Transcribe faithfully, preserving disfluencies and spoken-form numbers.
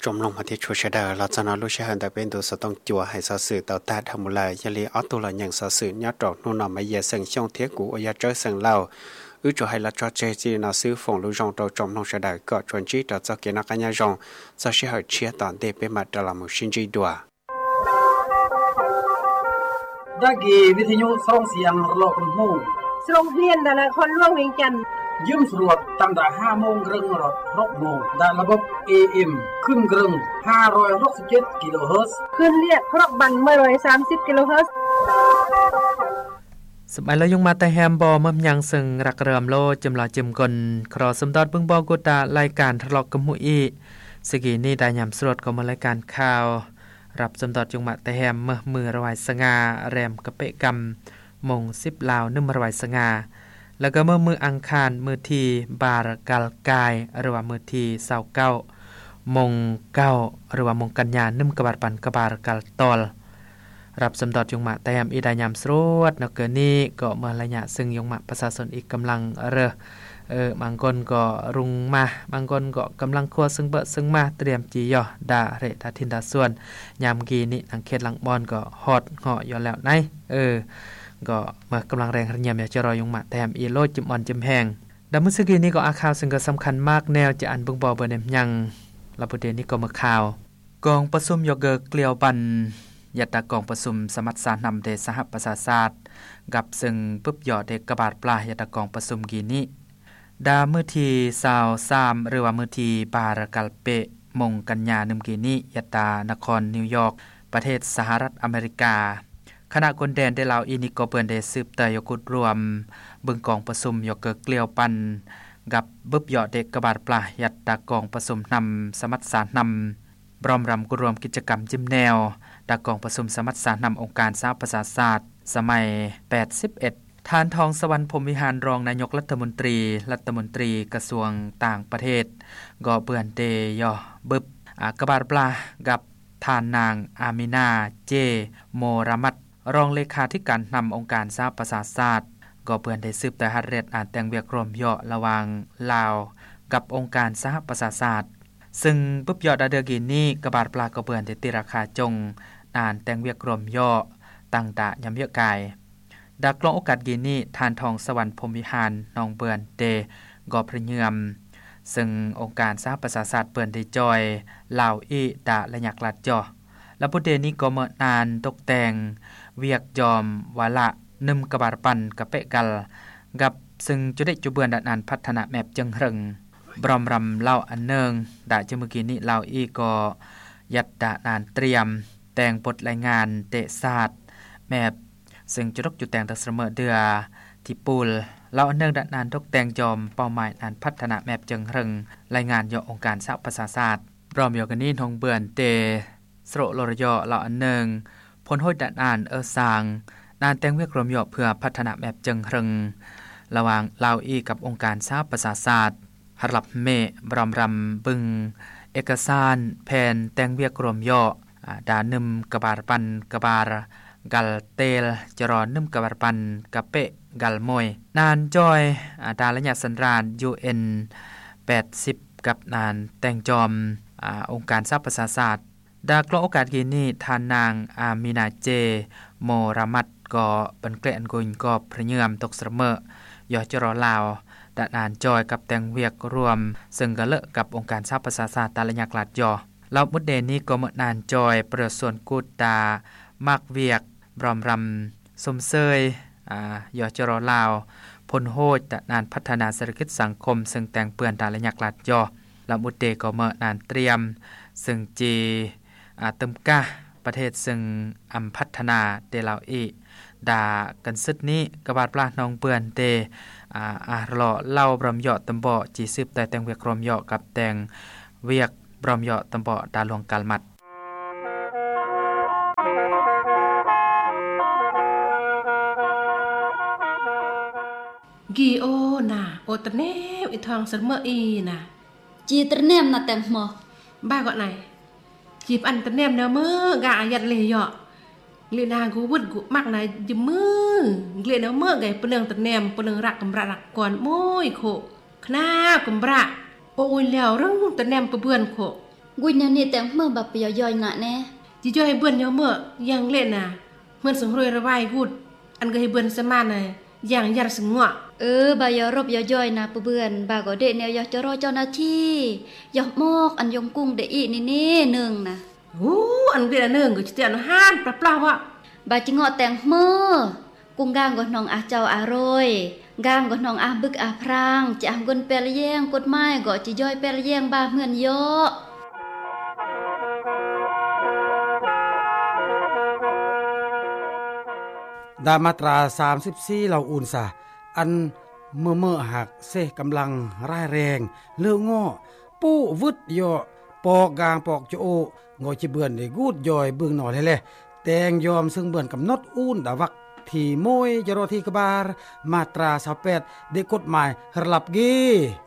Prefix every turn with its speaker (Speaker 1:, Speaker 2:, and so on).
Speaker 1: มลงมาที่ชูชดาเราจะนอนลูกชายแต่เป็นตัวสต้องจัวให้สาวสื่อต่อตาทำมุลายยลีออตัวละอย่างสาวสื่อยอดดอกนู่นนอมาเยี่ยเสียงช่องเทียกูอยาเจอเสียงเล่าอื้อจะให้ละจอเจจีนาซื้อฝงลูกจงตัวจมลงชดาก็ชวนจีต่อจะเกี่ยนักการยาจงจะเชื่อเชียตอนเดเป็นมาตลามุชินจีดัว
Speaker 2: ดักกีวิทยุส่งเสียงโลกหู
Speaker 3: ส่งเรียนแต่ละคนล่วงเวียงจันทร์
Speaker 2: ยืมสรวจตั้งแต่ห้าโมงครึ่งรถหกโมงได้ระบบ เอ เอ็ม ขึ้นครึ่งห้าร้อยหกสิบเจ็ดกิโลเฮิรตซ์
Speaker 3: ขึ้นเรียกครอกบันหนึ่งร้อยสามสิบกิโลเฮิรตซ์
Speaker 4: สมัยแล้วยงมาแต่แฮมบอมั่มยังซึ่งรักเริ่มโลจำลาจิมกลครอสมดอดบึงบอกตารายการทะเลาะกมุอีสกีนี่ได้ยำสรวจก็มารายการข่าวรับสมดอดยงมาแต่แฮมเมื่อมือระวายสงาแรมกระเปะกำมงสิบลาวนึ่มระวายสงาแล้วก็เมื่อมืออังคารมือทีบาร์กาลกายหรือว่ามือทีเสาเก้ามงเก้าหรือว่ามงกันยานึ่มกบาดปันกบาร์กาลตอลรับสมดอดยงมาแต่แฮมอีดายำสรวดนกเกนี้ก็เมื่อระยะซึ่งยงมาประชาชนอีกกำลังเรอเออบางคนก็รุงมาบางคนก็กำลังครัวซึ่งเบะซึ่งมาเตรียมจีย่อดาเรทาทินดาส่วนยามกีนี่ทางเขตหลังบอนก็ฮอดเหาะอยู่แล้วไหนเออก็มากำลังแรงระเนียมอยากจะรอยงมาแถมอีโลจิมอ่อนจิมแหงดัมมุสกีนี่ก็อาข่าวซึ่งก็สำคัญมากแนวจะอันบึงบอเบอร์เนมยังระบุเดนี่ก็มาข่าวกองประชุมยกเกอเกลียวบันยัดตากองประชุมสมัชชานำเดสหประชาชาติกับซึ่งปึ๊บยอดเด็กกบาดปลายัดตากองประชุมกีนี้ดามือทีสาวสามหรือว่ามือทีบาร์กัลเปะมงกันยานึมกีนี้ยัตตานครนิวยอร์กประเทศสหรัฐอเมริกาคณะคนแดนได้ลาวอีนิโกเปินได้สืบเตยยกุดรวมบึงกองประชุมยกเกเกลียวปันกับบึบยอดเด็กกบาดปลายัตตากองประชุมนำสมัชชานำบรอมรำกุรวมกิจกรรมจิ้มแนวดากองประชุมสมัชชานำองค์การสหประชาชาติสมัยแปดสิบเอ็ดทานทองสวรรค์พรหมวิหารรองนายกรัฐมนตรีรัฐมนตรีกระทรวงต่างประเทศก็เปื่อนเตยอบึบกบาดปลากับทานนางอามินาเจโมรามัตรองเลขาธิการนำองค์การสหประชาชาติก็เปื่อนได้สืบแต่ฮัดเรดอ่านแต่งเวียกรวมย่อระหว่างลาวกับองค์การสหประชาชาติซึ่งปึ๊บยอดาเดอกินนี้กบาดปลาก็เปื่อนได้ติราคาจงอ่านแต่งเวียกรวมย่อตั้งตะยำเยอะกายดักลองโอกาสกีนี่ทานทองสวรรค์พรหมวิหารนองเบือนเดกอพระเยือมซึ่งองค์การสหประชาชาติเปิ่นได้จอยลาวอีดาและยักลัดจ่อและพุเดนี้ก็เมื่อนานตกแต่งเวียกยอมวาละนึ่มกบาดปันกะเปะกัลกับซึ่งจุดได้จุเบือนดันานพัฒนาแมบจึงรึงบรอมรำเล่าอันเนืองดาจเมื่อกี้นี้ลาวอีก็ยัดดานานเตรียมแต่งบทรายงานเตะศาสตร์แมบซึ่งจุดกจุดแต่งตักเสมอเดือที่ปูลเราอันเนื่องดันนานตกแต่งจอมเป้าหมายอันพัฒนาแมปจึงรึงรายงานย่อองค์การสหประชาชาติพร้อมยอกันนี้ทงเบือนเตสโรโลรยอเราอันเนื่องพ้นห้อยดันนานเออสางนานแต่งเวียกรวมย่อเพื่อพัฒนาแมปจึงรึงระหว่างลาวอีกับองค์การสหประชาชาติหรับเมบรอมรำบึงเอกสารแผนแต่งเวียกรวมย่อดานึมกบาดปันกบาร์กัลเตลจรอนึ่มกบาปันกะเปะกัลมวยนานจอยอาดาละยะสันราน ยู เอ็น แปดสิบกับนานแต่งจอมอาองค์การสหประชาชาติดากลองโอกาสกีนี้ทานนางอามินาเจโมรามัตก็เป็นเกลอันกุญก็พระเยือมตกเสมอยอจรอลาวดานานจอยกับแต่งเวียกรวมซึ่งกะเลอะกับองค์การสหประชาชาติตาละยะกลาดยอแล้วมุดเดนี้ก็เมื่อนานจอยเปรส่วนกูตามากเวียกบรอมรำสมเซยอ่ายอจรอลาวพลโฮดนานพัฒนาเศรษฐกิจสังคมซึ่งแต่งเปื้อนตาและยักลัดยอและมุดเดก็เมื่อนานเตรียมซึ่งจีอ่าเติมกะประเทศซึ่งอำพัฒนาเดลาวอีดากันซึดนี้กบาดปลาน้องเปื้อนเดอ่าอ่ารอเล่าบรอมยอตำบ่จีสืบแต่แต่งเวียกรอมยอกับแต่งเวียกบรอมยอตำบ่ดาหลวงกาลมัด
Speaker 3: กีโอน่ะโอตเนมอีทองเสมออีน่ะ
Speaker 5: จีตรเนมน่ะแต่หมอ
Speaker 3: บ้าก็ไหนจีบอันตเนมเนมือกะยัดเลยเหยาะเลียนากูวุดกูมักไหนจิมือเลียนเมื่อไงปนึงตเนมปนึงรักกำรักรักก่อนโม้ยโคขนากุมระโอ้ยแล้วเรื่องตเนมปเบื่อนโค
Speaker 5: กุญญานี่แต่งเมื่อบับเปียย่อยหนะแน่
Speaker 3: จิจ่อยให้เบิ่นยอเมื่อยังเล่นน่ะเหมือนสงรวยระบายกูดอันก็ให้เบิ่นสมานน่ะอย่างยัดสงะ
Speaker 5: เออบายรบย่อยๆนะปะเบื่อนบาก็เดแนวยอจะรอเจ้าหน้าที่ยอกมอกอันยงกุ้งเดอีนี่นี่นึงนะ
Speaker 3: โอ้อันเดอันนึงก็สิเตียนห้านปลาๆว่ะ
Speaker 5: บาจิงอแต่งเมื่อกุ้งก้างก็น้องอาเจ้าอร่อยก้างก็น้องอาบึกอาพรางจะอำกนเปรแยงกฎหมายก็จิย่อยเปรแยงบาเหมือนยอ
Speaker 6: ดามาตราสามสิบสี่เหล่าอุนซาอันเมื่อเมื่อหักเสกำลังร้ายแรงเลือง้อปู้วึดย่อปอกกลางปอกโจโองอจิเบือนได้กูดย่อยเบื้องหน่อแล้ๆแต่งยอมซึ่งเบือนกำหนดอูนดาวักที่โมยจรอที่กบาลมาตรายี่สิบแปดได้กฎหมายระลับกี